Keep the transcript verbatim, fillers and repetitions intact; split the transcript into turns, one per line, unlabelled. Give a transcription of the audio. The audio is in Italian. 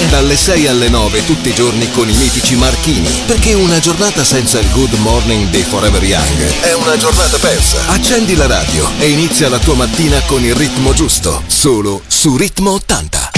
Dalle sei alle nove tutti i giorni con i mitici Marchini, perché una giornata senza il Good Morning dei Forever Young è una giornata persa. Accendi la radio e inizia la tua mattina con il ritmo giusto, solo su Ritmo ottanta.